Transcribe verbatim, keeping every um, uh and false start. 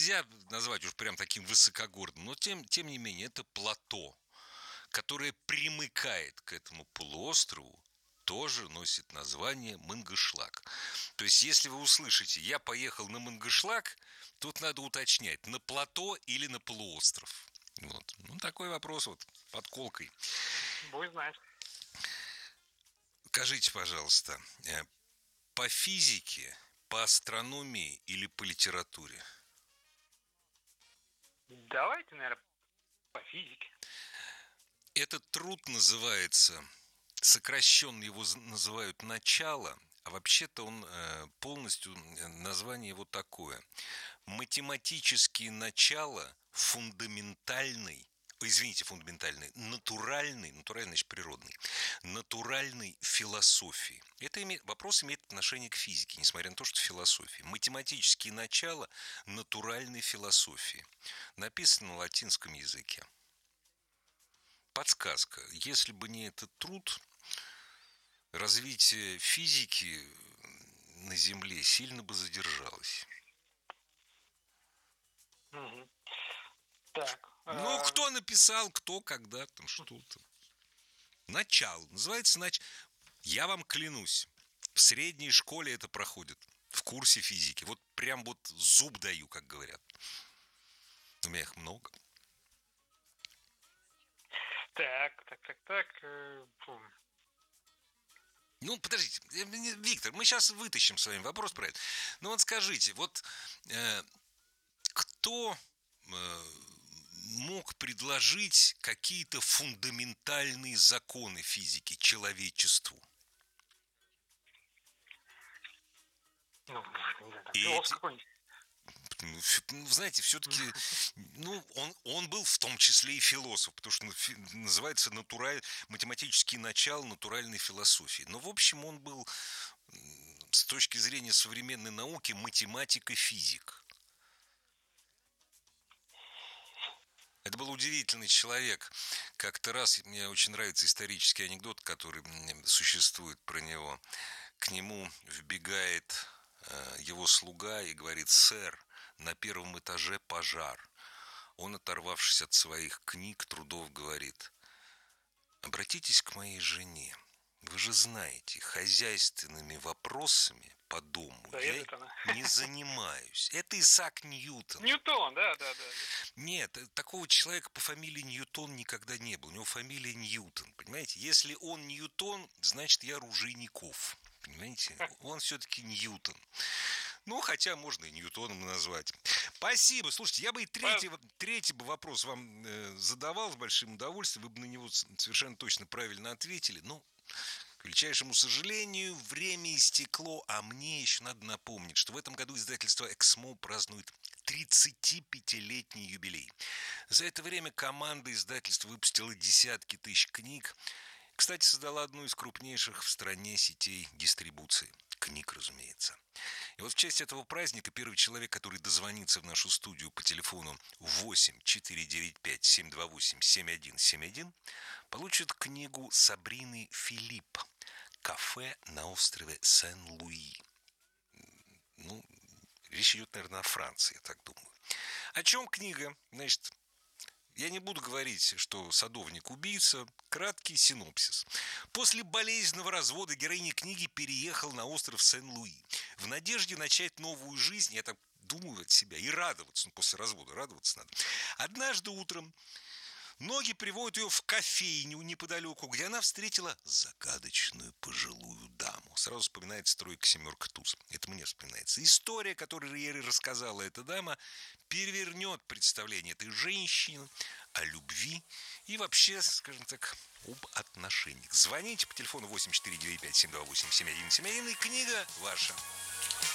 нельзя назвать уж прям таким высокогорным, но тем, тем не менее это плато, которое примыкает к этому полуострову, тоже носит название Мангышлак. То есть, если вы услышите «я поехал на Мангышлак», тут надо уточнять, на плато или на полуостров. Вот. Ну, такой вопрос вот, подколкой. Будем знать. Скажите, пожалуйста, по физике, по астрономии или по литературе? Давайте, наверное, по физике. Этот труд называется, сокращенно его называют «Начало», а вообще-то он полностью, название его такое: «Математические начала фундаментальной, извините, фундаментальной, натуральной, натуральной, значит, природной, натуральной философии». Это имеет, вопрос имеет отношение к физике, несмотря на то, что философия. Математические начала натуральной философии. Написано на латинском языке. Подсказка. Если бы не этот труд, развитие физики на Земле сильно бы задержалось. Угу. Так. Ну, а... кто написал, кто, когда, там, что-то. Начало. Называется нач... Я вам клянусь, в средней школе это проходит. В курсе физики. Вот прям вот зуб даю, как говорят. У меня их много. Так, так, так, так. Фу. Ну, подождите, Виктор, мы сейчас вытащим с вами вопрос про это. Ну, вот скажите, вот э, кто э, мог предложить какие-то фундаментальные законы физики человечеству? Ну, не знаю, там, Эти... какой-нибудь. Ну, знаете, все-таки, ну, он, он был в том числе и философ, потому что называется натураль, математические начала натуральной философии. Но, в общем, он был с точки зрения современной науки математик и физик. Это был удивительный человек. Как-то раз, мне очень нравится исторический анекдот, который существует про него. К нему вбегает его слуга и говорит: «Сэр, на первом этаже пожар». Он, оторвавшись от своих книг, трудов, говорит: «Обратитесь к моей жене. Вы же знаете, хозяйственными вопросами по дому Да, я не занимаюсь». Это Исаак Ньютон. Ньютон, да, да, да. Нет, такого человека по фамилии Ньютон никогда не было. У него фамилия Ньютон, понимаете? Если он Ньютон, значит, я Ружейников. Понимаете? Он все-таки Ньютон. Ну, хотя можно и Ньютоном назвать. Спасибо. Слушайте, я бы и третий, третий бы вопрос вам э, задавал с большим удовольствием. Вы бы на него совершенно точно правильно ответили. Но, к величайшему сожалению, время истекло. А мне еще надо напомнить, что в этом году издательство «Эксмо» празднует тридцатипятилетний юбилей. За это время команда издательства выпустила десятки тысяч книг. Кстати, создала одну из крупнейших в стране сетей дистрибуции. Книг, разумеется. И вот в честь этого праздника первый человек, который дозвонится в нашу студию по телефону восемь четыре девять пять семь два восемь семь один семь один, получит книгу Сабрины Филипп «Кафе на острове Сен-Луи». Ну, речь идет, наверное, о Франции, я так думаю. О чем книга? Значит, я не буду говорить, что садовник-убийца. Краткий синопсис. После болезненного развода героиня книги переехал на остров Сен-Луи в надежде начать новую жизнь, я так думаю, от себя, и радоваться. Ну, после развода радоваться надо. Однажды утром ноги приводят ее в кофейню неподалеку, где она встретила загадочную пожилую даму. Сразу вспоминается тройка, семерка, туз. Это мне вспоминается. История, которую ей рассказала эта дама, перевернет представление этой женщины о любви и вообще, скажем так, об отношениях. Звоните по телефону восемь четыре девять пять семь два восемь семь один семь один, и книга ваша.